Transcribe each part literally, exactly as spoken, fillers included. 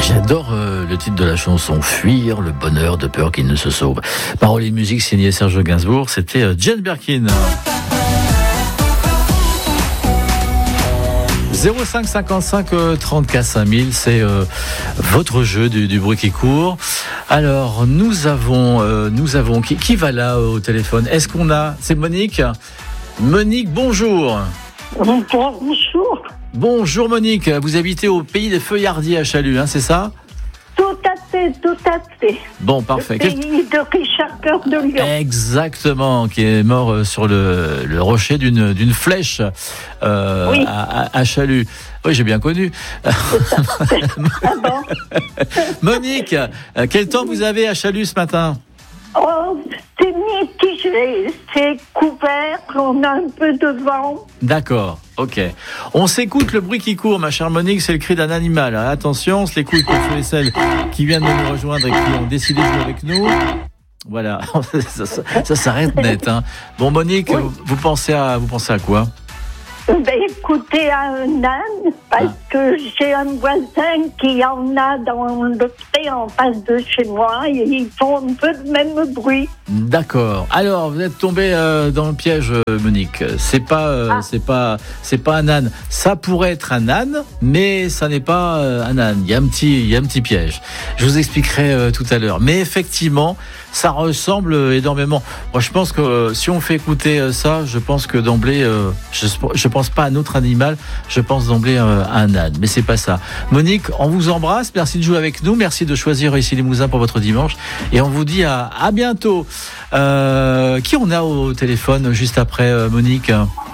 J'adore euh, le titre de la chanson, Fuir le bonheur de peur qu'il ne se sauve. Paroles et musique signé Serge Gainsbourg, c'était euh, Jane Birkin. zéro cinq cinquante-cinq trente-quatre cinq mille, c'est euh, votre jeu du, du bruit qui court. Alors, nous avons, euh, nous avons qui, qui va là au téléphone? Est-ce qu'on a, c'est Monique? Monique, bonjour. Bonjour. Bonjour Monique, vous habitez au pays des feuillardiers à Chalut, hein, c'est ça? Tout à fait, tout à fait. Bon, parfait. Le pays de Richard Cœur de Lion. Exactement, qui est mort sur le, le rocher d'une, d'une flèche euh, oui. à, à Chalut. Oui, j'ai bien connu. Ah bon. Monique, quel temps vous avez à Chalut ce matin? Oh, c'est mitigé, c'est couvert, on a un peu de vent. D'accord, ok. On s'écoute le bruit qui court, ma chère Monique, c'est le cri d'un animal. Hein. Attention, on se l'écoute pour ceux et celles qui viennent de nous rejoindre et qui ont décidé de jouer avec nous. Voilà, ça, ça, ça s'arrête net. Hein. Bon, Monique, oui. vous, vous, pensez à, vous pensez à quoi? Ben, écoutez, à un âne, parce ah. que j'ai un voisin qui en a dans le pré en face de chez moi et ils font un peu le même bruit. D'accord. Alors, vous êtes tombé euh, dans le piège, euh, Monique. C'est pas, euh, ah. c'est pas, c'est pas un âne. Ça pourrait être un âne, mais ça n'est pas euh, un âne. Il y a un petit, il y a un petit piège. Je vous expliquerai euh, tout à l'heure. Mais effectivement, ça ressemble énormément. Moi, je pense que euh, si on fait écouter euh, ça, je pense que d'emblée, euh, je, je pense pas à un autre animal, je pense d'emblée euh, à un âne. Mais c'est pas ça. Monique, on vous embrasse. Merci de jouer avec nous. Merci de choisir ici les Mousins pour votre dimanche. Et on vous dit à, à bientôt. Euh, qui on a au téléphone juste après, euh, Monique?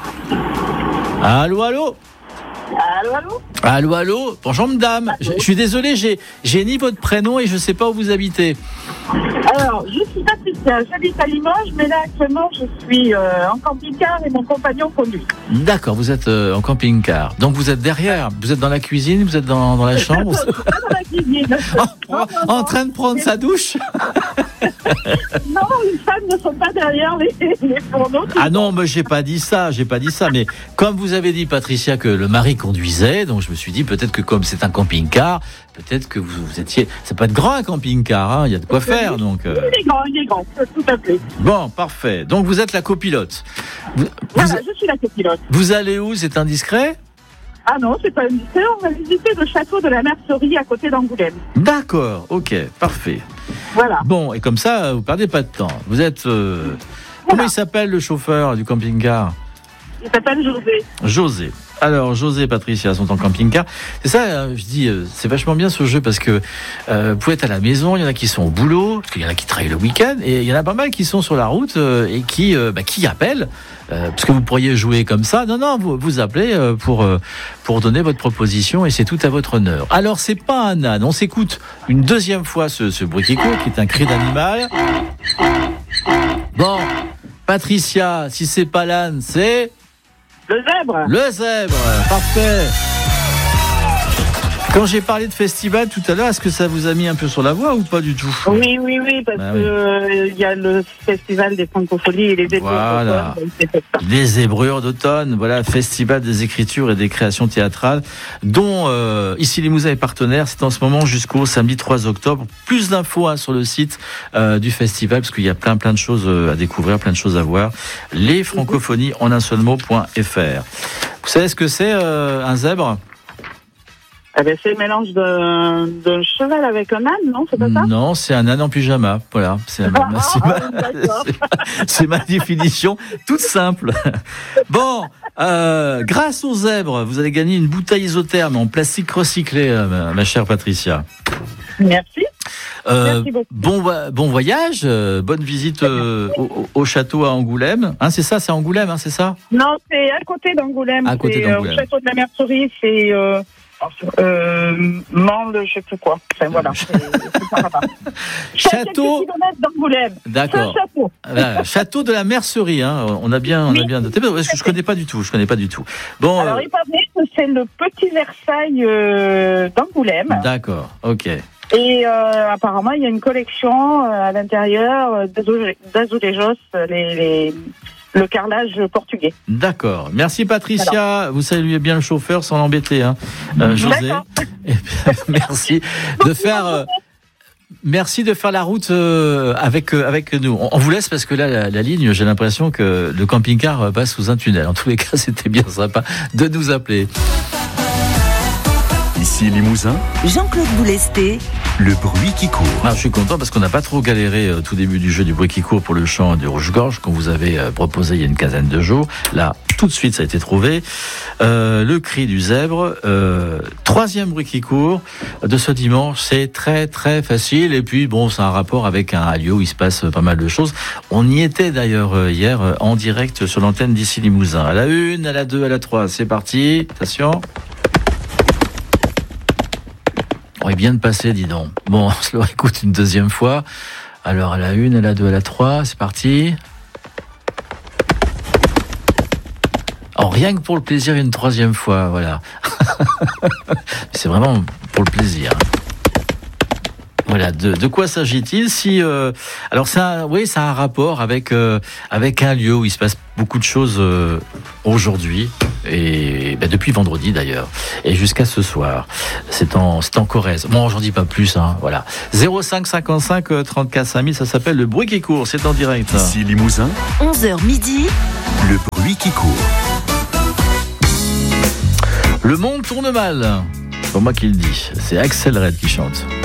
Allô, allô? Allô, allô? Allô, allô? Bonjour, madame. Je, je suis désolé, j'ai, j'ai ni votre prénom et je ne sais pas où vous habitez. Alors, je suis Patricia, j'habite à Limoges, mais là, actuellement, je suis euh, en camping-car et mon compagnon conduit. D'accord, vous êtes euh, en camping-car. Donc, vous êtes derrière, vous êtes dans la cuisine, vous êtes dans, dans la chambre? Pas dans la cuisine. en, en, en train de prendre sa douche? Non, les femmes ne sont pas derrière les, les fourneaux. Ah non, mais j'ai pas dit ça, j'ai pas dit ça. Mais comme vous avez dit, Patricia, que le mari conduisait, donc je me suis dit peut-être que comme c'est un camping-car, peut-être que vous, vous étiez. C'est pas de grand un camping-car, hein, il y a de quoi faire. Donc. Euh... Il est grand, il est grand, tout à fait. Bon, parfait. Donc vous êtes la copilote. Vous, voilà, vous, je suis la copilote. Vous allez où? C'est indiscret? Ah non, c'est pas indiscret. On va visiter le château de la Mercerie à côté d'Angoulême. D'accord, ok, parfait. Voilà. Bon, et comme ça, vous perdez pas de temps. Vous êtes. Euh... Voilà. Comment il s'appelle le chauffeur du camping-car? Il s'appelle José. José. Alors, José et Patricia sont en camping-car. C'est ça, je dis, c'est vachement bien ce jeu parce que euh, vous pouvez être à la maison, il y en a qui sont au boulot, parce qu'il y en a qui travaillent le week-end, et il y en a pas mal qui sont sur la route euh, et qui, euh, bah, qui appellent, euh, parce que vous pourriez jouer comme ça. Non, non, vous, vous appelez euh, pour, euh, pour donner votre proposition et c'est tout à votre honneur. Alors, c'est pas un âne. On s'écoute une deuxième fois ce, ce bruit qui court, qui est un cri d'animal. Bon, Patricia, si c'est pas l'âne, c'est... Le zèbre. Le zèbre, parfait. Quand j'ai parlé de festival tout à l'heure, est-ce que ça vous a mis un peu sur la voie ou pas du tout? Oui, oui, oui, parce bah, qu'il oui. euh, y a le festival des francophonies et les zébrures voilà. d'automne. Les zébrures d'automne, voilà, festival des écritures et des créations théâtrales, dont euh, ici les Mousins est partenaire. C'est en ce moment jusqu'au samedi trois octobre. Plus d'infos hein, sur le site euh, du festival, parce qu'il y a plein, plein de choses à découvrir, plein de choses à voir. Les francophonies en un seul mot.fr. Vous savez ce que c'est euh, un zèbre? Eh ben, c'est le mélange d'un, d'un cheval avec un âne, non? C'est pas ça? Non, c'est un âne en pyjama. Voilà, c'est, ah, ma, c'est, ma, c'est, c'est ma définition, toute simple. Bon, euh, grâce au zèbre, vous allez gagner une bouteille isotherme en plastique recyclé, ma, ma chère Patricia. Merci. Euh, Merci beaucoup. Bon, bon voyage, euh, bonne visite euh, au, au château à Angoulême. Hein, c'est ça, c'est Angoulême, hein, c'est ça? Non, c'est à côté d'Angoulême. À côté c'est, d'Angoulême. Euh, au château de la Mercerie, c'est... Euh... Euh, Mende, je sais plus quoi. Enfin voilà. C'est, c'est pas là-bas. Château d'Angoulême. D'accord. Château. Voilà, château de la Mercerie. Hein. On a bien, on oui. a bien noté. Parce que je connais pas du tout. Je connais pas du tout. Bon. Alors euh... il paraît que c'est le petit Versailles euh, d'Angoulême. D'accord. Ok. Et euh, apparemment il y a une collection euh, à l'intérieur d'azulejos, les, les le carrelage portugais. D'accord. Merci Patricia. Alors. Vous saluez bien le chauffeur sans l'embêter, hein. Euh, José. Et bien, merci de faire. Euh, Merci de faire la route euh, avec euh, avec nous. On, on vous laisse parce que là, la, la ligne, j'ai l'impression que le camping-car passe sous un tunnel. En tous les cas, c'était bien sympa de nous appeler. Ici Limousin, Jean-Claude Boulesté, le bruit qui court. Ah, je suis content parce qu'on n'a pas trop galéré euh, tout début du jeu du bruit qui court pour le chant du Rouge-Gorge qu'on vous avait euh, proposé il y a une quinzaine de jours. Là, tout de suite, ça a été trouvé. Euh, le cri du zèbre, euh, troisième bruit qui court de ce dimanche, c'est très très facile. Et puis bon, c'est un rapport avec un lieu où il se passe pas mal de choses. On y était d'ailleurs euh, hier euh, en direct sur l'antenne d'ici Limousin. À la une, à la deux, à la trois, c'est parti. Attention. On est bien de passer, dis donc. Bon, on se le réécoute une deuxième fois. Alors, à la une, à la deux, à la trois, c'est parti. Oh, rien que pour le plaisir, une troisième fois, voilà. C'est vraiment pour le plaisir. Voilà, de, de quoi s'agit-il si euh, alors ça, oui, ça a un rapport avec euh, avec un lieu où il se passe beaucoup de choses euh, aujourd'hui et ben, depuis vendredi d'ailleurs et jusqu'à ce soir. C'est en c'est en Corrèze. Bon, j'en dis pas plus, hein. Voilà. zéro cinq cinquante-cinq trente-quatre cinq mille, ça s'appelle le bruit qui court. C'est en direct. Ici Limousin, onze heures midi, le bruit qui court. Le monde tourne mal. C'est pas moi qui le dis. C'est Axel Red qui chante.